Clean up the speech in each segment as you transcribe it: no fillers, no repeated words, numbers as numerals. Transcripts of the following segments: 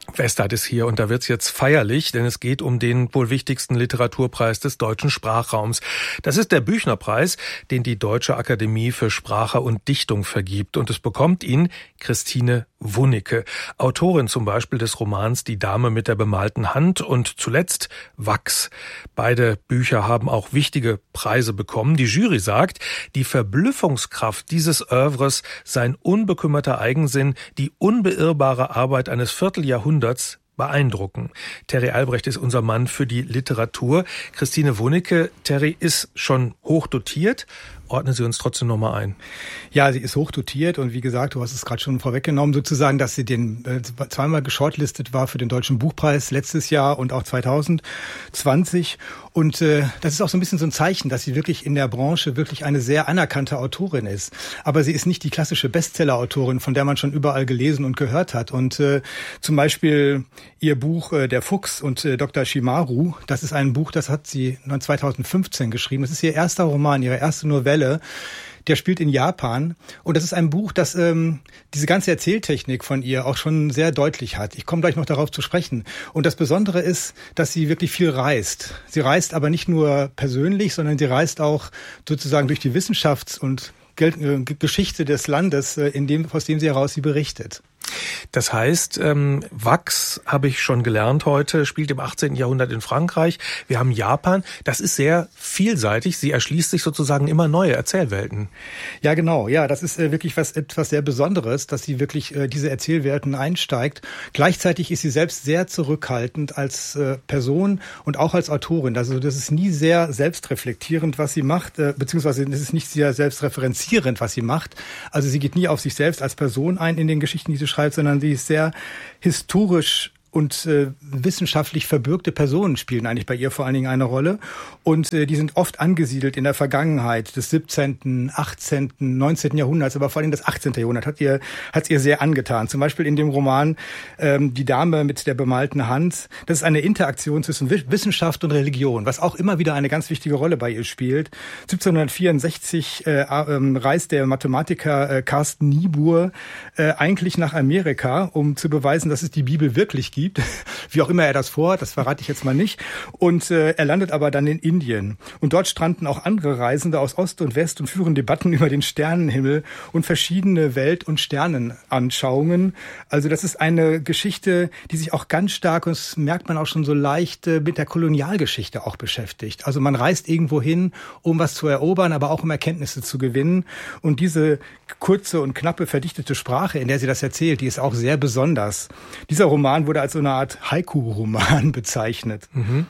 Westad ist hier und da wird's jetzt feierlich, denn es geht um den wohl wichtigsten Literaturpreis des deutschen Sprachraums. Das ist der Büchner-Preis, den die Deutsche Akademie für Sprache und Dichtung vergibt. Und es bekommt ihn Christine Wunicke, Autorin zum Beispiel des Romans Die Dame mit der bemalten Hand und zuletzt Wachs. Beide Bücher haben auch wichtige Preise bekommen. Die Jury sagt, die Verblüffungskraft dieses Œuvres, sein unbekümmerter Eigensinn, die unbeirrbare Arbeit eines Vierteljahrhunderts beeindrucken. Terry Albrecht ist unser Mann für die Literatur. Christine Wunicke, Terry, ist schon hochdotiert. Ordnen Sie uns trotzdem nochmal ein. Ja, sie ist hochdotiert und wie gesagt, du hast es gerade schon vorweggenommen, sozusagen, dass sie zweimal geshortlistet war für den Deutschen Buchpreis letztes Jahr und auch 2020. Und das ist auch so ein bisschen so ein Zeichen, dass sie wirklich in der Branche wirklich eine sehr anerkannte Autorin ist. Aber sie ist nicht die klassische Bestseller-Autorin, von der man schon überall gelesen und gehört hat. Und zum Beispiel ihr Buch Der Fuchs und Dr. Shimaru, das ist ein Buch, das hat sie 2015 geschrieben. Das ist ihr erster Roman, ihre erste Novelle. Der spielt in Japan und das ist ein Buch, das diese ganze Erzähltechnik von ihr auch schon sehr deutlich hat. Ich komme gleich noch darauf zu sprechen. Und das Besondere ist, dass sie wirklich viel reist. Sie reist aber nicht nur persönlich, sondern sie reist auch sozusagen durch die Wissenschafts- und Geschichte des Landes, aus dem sie heraus sie berichtet. Das heißt, Wachs, habe ich schon gelernt heute, spielt im 18. Jahrhundert in Frankreich. Wir haben Japan. Das ist sehr vielseitig. Sie erschließt sich sozusagen immer neue Erzählwelten. Ja, genau. Ja, das ist wirklich etwas sehr Besonderes, dass sie wirklich diese Erzählwelten einsteigt. Gleichzeitig ist sie selbst sehr zurückhaltend als Person und auch als Autorin. Also das ist nie sehr selbstreflektierend, was sie macht, beziehungsweise es ist nicht sehr selbstreferenzierend, was sie macht. Also sie geht nie auf sich selbst als Person ein in den Geschichten, die sie schreibt, sondern sie ist sehr historisch und wissenschaftlich verbürgte Personen spielen eigentlich bei ihr vor allen Dingen eine Rolle. Und die sind oft angesiedelt in der Vergangenheit des 17., 18., 19. Jahrhunderts, aber vor allem das 18. Jahrhundert hat's ihr sehr angetan. Zum Beispiel in dem Roman Die Dame mit der bemalten Hand. Das ist eine Interaktion zwischen Wissenschaft und Religion, was auch immer wieder eine ganz wichtige Rolle bei ihr spielt. 1764 reist der Mathematiker Carsten Niebuhr eigentlich nach Amerika, um zu beweisen, dass es die Bibel wirklich gibt. Wie auch immer er das vorhat, das verrate ich jetzt mal nicht. Und er landet aber dann in Indien. Und dort stranden auch andere Reisende aus Ost und West und führen Debatten über den Sternenhimmel und verschiedene Welt- und Sternenanschauungen. Also das ist eine Geschichte, die sich auch ganz stark, und das merkt man auch schon so leicht, mit der Kolonialgeschichte auch beschäftigt. Also man reist irgendwo hin, um was zu erobern, aber auch um Erkenntnisse zu gewinnen. Und diese kurze und knappe, verdichtete Sprache, in der sie das erzählt, die ist auch sehr besonders. Dieser Roman wurde als so eine Art Haiku-Roman bezeichnet. Mhm.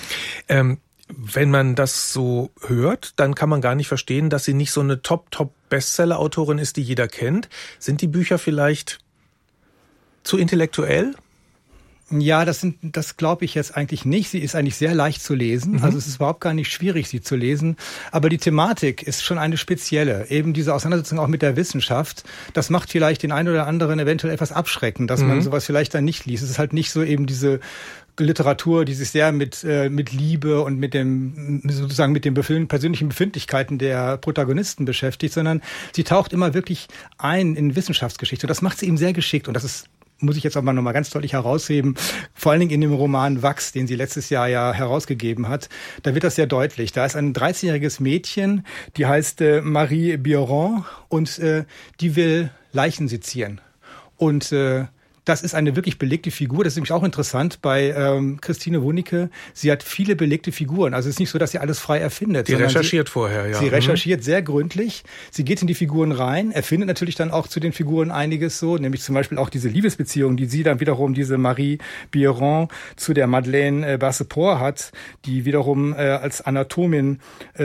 Wenn man das so hört, dann kann man gar nicht verstehen, dass sie nicht so eine Top-Bestseller-Autorin ist, die jeder kennt. Sind die Bücher vielleicht zu intellektuell? Ja, das glaube ich jetzt eigentlich nicht. Sie ist eigentlich sehr leicht zu lesen. Also es ist überhaupt gar nicht schwierig, sie zu lesen. Aber die Thematik ist schon eine spezielle. Eben diese Auseinandersetzung auch mit der Wissenschaft. Das macht vielleicht den einen oder anderen eventuell etwas abschreckend, dass man sowas vielleicht dann nicht liest. Es ist halt nicht so eben diese Literatur, die sich sehr mit Liebe und mit den persönlichen Befindlichkeiten der Protagonisten beschäftigt, sondern sie taucht immer wirklich ein in Wissenschaftsgeschichte. Und das macht sie eben sehr geschickt. Und das ist, muss ich jetzt aber nochmal ganz deutlich herausheben, vor allen Dingen in dem Roman Wachs, den sie letztes Jahr ja herausgegeben hat, da wird das sehr deutlich. Da ist ein 13-jähriges Mädchen, die heißt Marie Biron und die will Leichen sezieren. Und das ist eine wirklich belegte Figur. Das ist nämlich auch interessant bei Christine Wunicke. Sie hat viele belegte Figuren. Also es ist nicht so, dass sie alles frei erfindet. Sie recherchiert vorher, ja. Sie recherchiert sehr gründlich. Sie geht in die Figuren rein, erfindet natürlich dann auch zu den Figuren einiges so, nämlich zum Beispiel auch diese Liebesbeziehung, die sie dann wiederum, diese Marie Biron, zu der Madeleine Basseport hat, die wiederum als Anatomin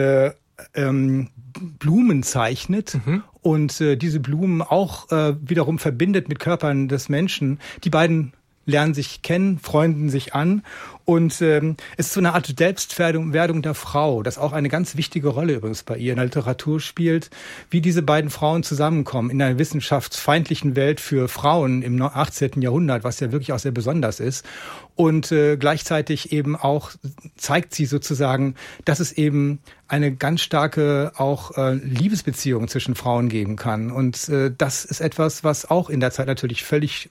Blumen zeichnet und diese Blumen auch wiederum verbindet mit Körpern des Menschen. Die beiden lernen sich kennen, freunden sich an und es ist so eine Art Selbstwerdung der Frau, das auch eine ganz wichtige Rolle übrigens bei ihr in der Literatur spielt, wie diese beiden Frauen zusammenkommen in einer wissenschaftsfeindlichen Welt für Frauen im 18. Jahrhundert, was ja wirklich auch sehr besonders ist. Und gleichzeitig eben auch zeigt sie sozusagen, dass es eben eine ganz starke auch Liebesbeziehung zwischen Frauen geben kann. Und das ist etwas, was auch in der Zeit natürlich völlig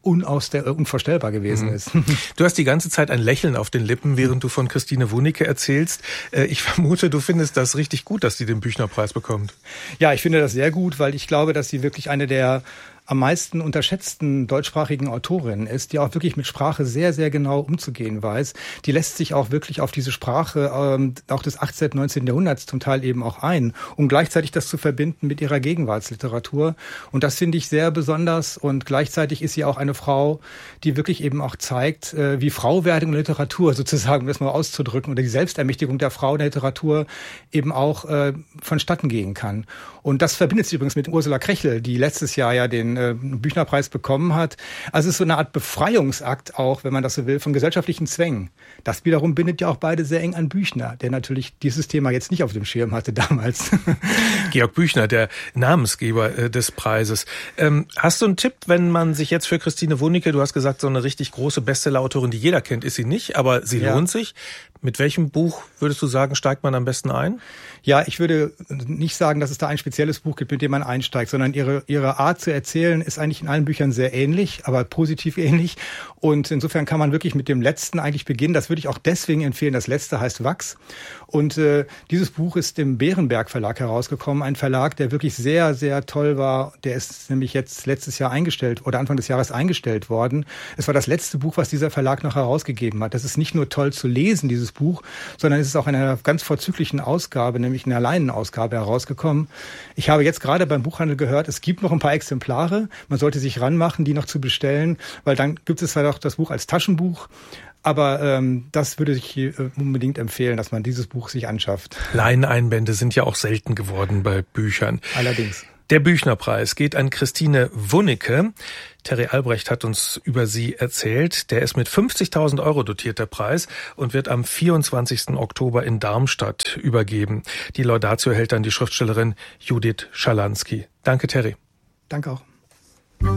unvorstellbar gewesen ist. Du hast die ganze Zeit ein Lächeln auf den Lippen, während du von Christine Wunicke erzählst. Ich vermute, du findest das richtig gut, dass sie den Büchnerpreis bekommt. Ja, ich finde das sehr gut, weil ich glaube, dass sie wirklich eine der am meisten unterschätzten deutschsprachigen Autorinnen ist, die auch wirklich mit Sprache sehr, sehr genau umzugehen weiß. Die lässt sich auch wirklich auf diese Sprache auch des 18., 19. Jahrhunderts zum Teil eben auch ein, um gleichzeitig das zu verbinden mit ihrer Gegenwartsliteratur. Und das finde ich sehr besonders. Und gleichzeitig ist sie auch eine Frau, die wirklich eben auch zeigt, wie Frauwerdung in Literatur sozusagen, um das mal auszudrücken, oder die Selbstermächtigung der Frau in der Literatur eben auch vonstatten gehen kann. Und das verbindet sie übrigens mit Ursula Krechel, die letztes Jahr ja den Büchnerpreis bekommen hat. Also es ist so eine Art Befreiungsakt auch, wenn man das so will, von gesellschaftlichen Zwängen. Das wiederum bindet ja auch beide sehr eng an Büchner, der natürlich dieses Thema jetzt nicht auf dem Schirm hatte damals. Georg Büchner, der Namensgeber des Preises. Hast du einen Tipp, wenn man sich jetzt für Christine Wunicke, du hast gesagt, so eine richtig große Bestsellerautorin, die jeder kennt, ist sie nicht, aber sie lohnt sich. Mit welchem Buch würdest du sagen, steigt man am besten ein? Ja, ich würde nicht sagen, dass es da ein spezielles Buch gibt, mit dem man einsteigt, sondern ihre Art zu erzählen ist eigentlich in allen Büchern sehr ähnlich, aber positiv ähnlich. Und insofern kann man wirklich mit dem letzten eigentlich beginnen. Das würde ich auch deswegen empfehlen. Das letzte heißt Wachs. Und dieses Buch ist im Bärenberg Verlag herausgekommen. Ein Verlag, der wirklich sehr, sehr toll war. Der ist nämlich jetzt letztes Jahr eingestellt oder Anfang des Jahres eingestellt worden. Es war das letzte Buch, was dieser Verlag noch herausgegeben hat. Das ist nicht nur toll zu lesen, dieses Buch, sondern es ist auch in einer ganz vorzüglichen Ausgabe, nämlich in einer Leinenausgabe herausgekommen. Ich habe jetzt gerade beim Buchhandel gehört, es gibt noch ein paar Exemplare. Man sollte sich ranmachen, die noch zu bestellen, weil dann gibt es halt auch das Buch als Taschenbuch. Aber das würde ich unbedingt empfehlen, dass man dieses Buch sich anschafft. Leineinbände sind ja auch selten geworden bei Büchern. Allerdings. Der Büchnerpreis geht an Christine Wunicke. Terry Albrecht hat uns über sie erzählt. Der ist mit 50.000 € dotiert, der Preis, und wird am 24. Oktober in Darmstadt übergeben. Die Laudatio hält dann die Schriftstellerin Judith Schalansky. Danke, Terry. Danke auch.